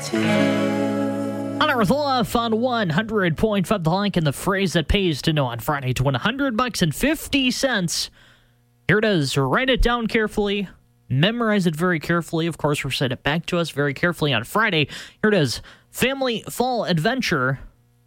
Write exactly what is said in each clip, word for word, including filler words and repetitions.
On Earth Off on one hundred point five The Like, and the phrase that pays to know on Friday to win one hundred bucks and fifty cents. Here it is. Write it down carefully. Memorize it very carefully. Of course, recite it back to us very carefully on Friday. Here it is. Family Fall Adventure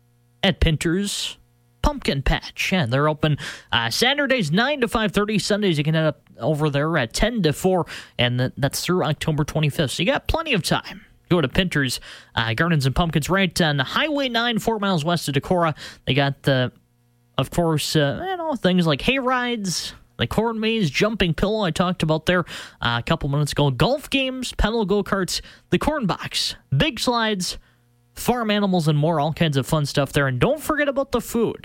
at Pinter's Pumpkin Patch. And they're open uh, Saturdays nine to five thirty. Sundays you can head up over there at ten to four. And that's through October twenty-fifth. So you got plenty of time. Go to Pinter's uh, Gardens and Pumpkins right on Highway nine, four miles west of Decorah. They got, the, of course, uh, you know, things like hay rides, the corn maze, jumping pillow I talked about there uh, a couple minutes ago, golf games, pedal go-karts, the corn box, big slides, farm animals, and more, all kinds of fun stuff there. And don't forget about the food.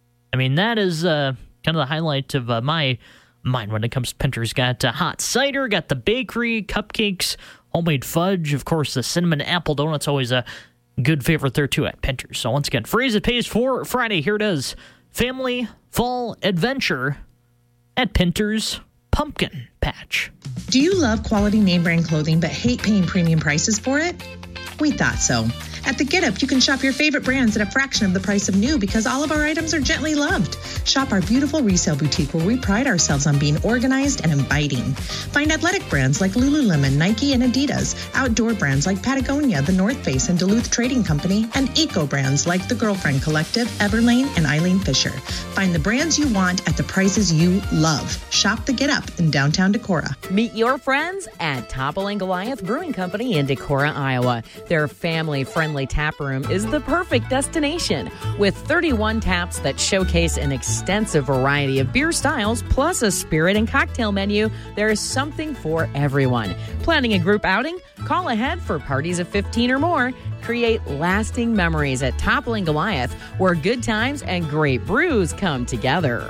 I mean, that is uh, kind of the highlight of uh, my mind when it comes to Pinter's. Got uh, hot cider, got the bakery, cupcakes, homemade fudge, of course, the cinnamon apple donut's always a good favorite there, too, at Pinter's. So once again, phrase it pays for Friday. Here it is. Family Fall Adventure at Pinter's Pumpkin Patch. Do you love quality name brand clothing but hate paying premium prices for it? We thought so. At The Get Up, you can shop your favorite brands at a fraction of the price of new because all of our items are gently loved. Shop our beautiful resale boutique where we pride ourselves on being organized and inviting. Find athletic brands like Lululemon, Nike, and Adidas, outdoor brands like Patagonia, The North Face, and Duluth Trading Company, and eco brands like The Girlfriend Collective, Everlane, and Eileen Fisher. Find the brands you want at the prices you love. Shop The Get Up in downtown Decorah. Meet your friends at Topple and Goliath Brewing Company in Decorah, Iowa. Their family-friendly tap room is the perfect destination. With thirty-one taps that showcase an extensive variety of beer styles, plus a spirit and cocktail menu, there is something for everyone. Planning a group outing? Call ahead for parties of fifteen or more. Create lasting memories at Topple and Goliath, where good times and great brews come together.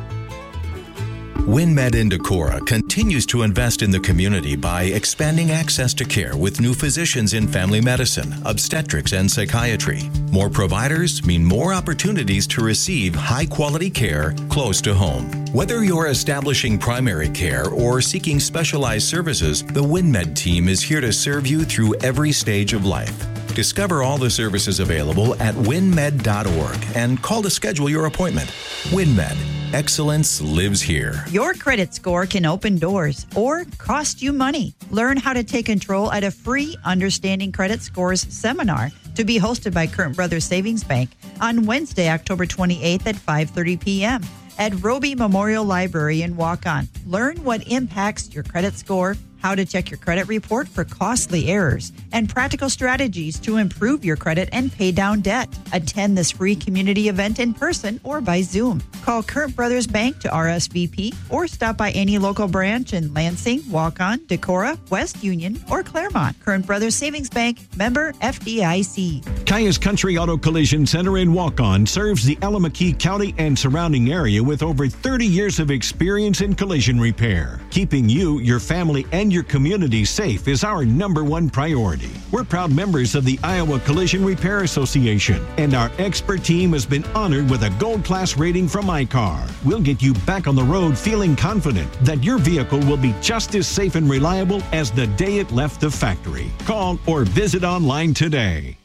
WinMed in Decorah continues to invest in the community by expanding access to care with new physicians in family medicine, obstetrics, and psychiatry. More providers mean more opportunities to receive high-quality care close to home. Whether you're establishing primary care or seeking specialized services, the WinMed team is here to serve you through every stage of life. Discover all the services available at winmed dot org and call to schedule your appointment. WinMed. Excellence lives here. Your credit score can open doors or cost you money. Learn how to take control at a free Understanding Credit Scores seminar to be hosted by Current Brothers Savings Bank on Wednesday, October twenty-eighth at five thirty p.m. at Roby Memorial Library in Waukon. Learn what impacts your credit score, how to check your credit report for costly errors, and practical strategies to improve your credit and pay down debt. Attend this free community event in person or by Zoom. Call Current Brothers Bank to R S V P or stop by any local branch in Lansing, Waukon, Decorah, West Union, or Claremont. Current Brothers Savings Bank, member F D I C. Caius Country Auto Collision Center in Waukon serves the Allamakee County and surrounding area with over thirty years of experience in collision repair. Keeping you, your family, and your community safe is our number one priority. We're proud members of the Iowa Collision Repair Association, and our expert team has been honored with a gold class rating from I C A R. We'll get you back on the road feeling confident that your vehicle will be just as safe and reliable as the day it left the factory. Call or visit online today.